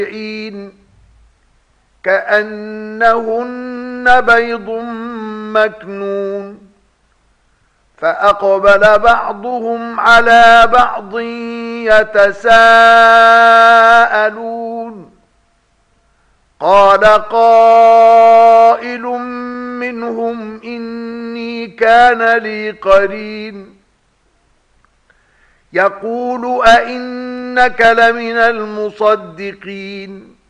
كأنهن بيض مكنون فأقبل بعضهم على بعض يتساءلون قال قائل منهم إني كان لي قرين يقول أئنك لمن المصدقين